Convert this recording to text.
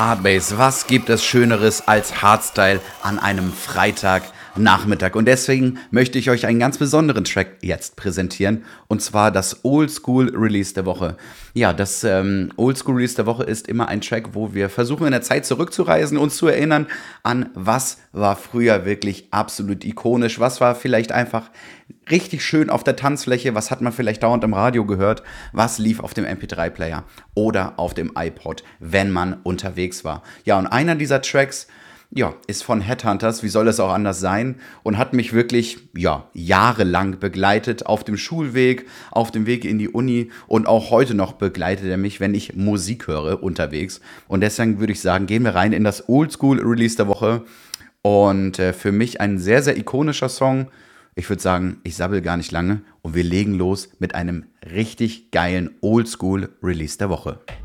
Hardbass. Was gibt es Schöneres als Hardstyle an einem Freitagnachmittag? Und deswegen möchte ich euch einen ganz besonderen Track jetzt präsentieren. Und zwar das Oldschool Release der Woche. Ja, das Oldschool Release der Woche ist immer ein Track, wo wir versuchen, in der Zeit zurückzureisen, uns zu erinnern an, was war früher wirklich absolut ikonisch, was war vielleicht einfach richtig schön auf der Tanzfläche, was hat man vielleicht dauernd im Radio gehört, was lief auf dem MP3-Player oder auf dem iPod, wenn man unterwegs war. Ja, und einer dieser Tracks, ja, ist von Headhunters, wie soll es auch anders sein, und hat mich wirklich, ja, jahrelang begleitet auf dem Schulweg, auf dem Weg in die Uni, und auch heute noch begleitet er mich, wenn ich Musik höre unterwegs. Und deswegen würde ich sagen, gehen wir rein in das Oldschool-Release der Woche, und für mich ein sehr, sehr ikonischer Song. Ich würde sagen, ich sabbel gar nicht lange und wir legen los mit einem richtig geilen Oldschool-Release der Woche.